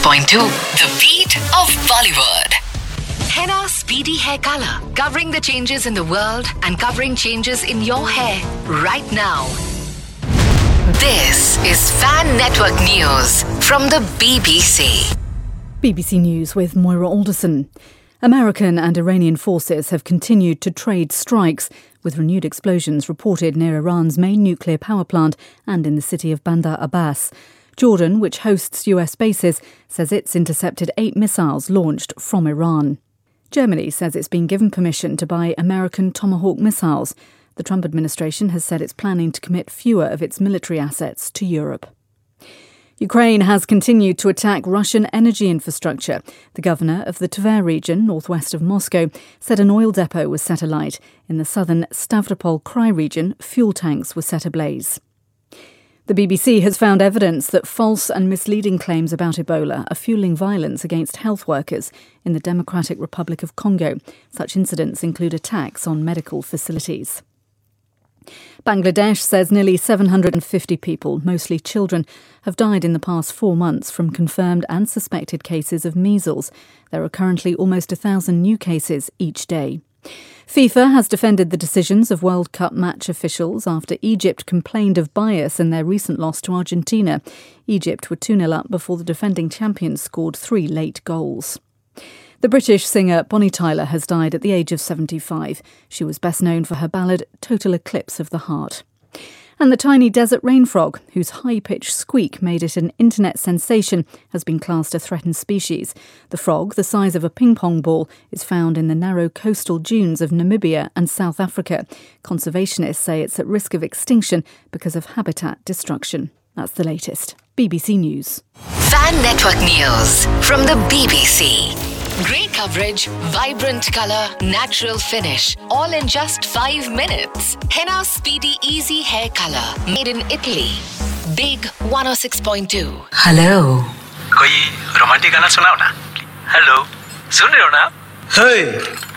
106.2, The Beat of Bollywood. Henna Speedy Hair Color, covering the changes in the world and covering changes in your hair right now. This is Fan Network News from the BBC. BBC News with Moira Alderson. American and Iranian forces have continued to trade strikes, with renewed explosions reported near Iran's main nuclear power plant and in the city of Bandar Abbas. Jordan, which hosts US bases, says it's intercepted 8 missiles launched from Iran. Germany says it's been given permission to buy American Tomahawk missiles. The Trump administration has said it's planning to commit fewer of its military assets to Europe. Ukraine has continued to attack Russian energy infrastructure. The governor of the Tver region, northwest of Moscow, said an oil depot was set alight. In the southern Stavropol Krai region, fuel tanks were set ablaze. The BBC has found evidence that false and misleading claims about Ebola are fueling violence against health workers in the Democratic Republic of Congo. Such incidents include attacks on medical facilities. Bangladesh says nearly 750 people, mostly children, have died in the past 4 months from confirmed and suspected cases of measles. There are currently almost 1,000 new cases each day. FIFA has defended the decisions of World Cup match officials after Egypt complained of bias in their recent loss to Argentina. Egypt were 2-0 up before the defending champions scored 3 late goals. The British singer Bonnie Tyler has died at the age of 75. She was best known for her ballad Total Eclipse of the Heart. And the tiny desert rain frog, whose high-pitched squeak made it an internet sensation, has been classed a threatened species. The frog, the size of a ping-pong ball, is found in the narrow coastal dunes of Namibia and South Africa. Conservationists say it's at risk of extinction because of habitat destruction. That's the latest. BBC News. Fan Network News from the BBC. Great coverage, vibrant colour, natural finish, all in just 5 minutes. Henna Speedy Easy Hair Color, made in Italy. Big 106.2. Hello कोई romantic गाना सुनाओ ना hello सुन रहे हो ना? Hey,